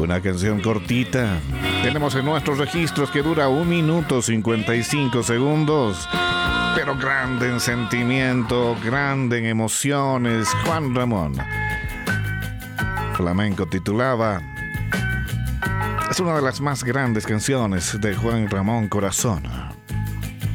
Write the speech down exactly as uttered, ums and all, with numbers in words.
Una canción cortita. Tenemos en nuestros registros que dura un minuto cincuenta y cinco segundos. Pero grande en sentimiento, grande en emociones. Juan Ramón. Flamenco titulaba. Es una de las más grandes canciones de Juan Ramón Corazón.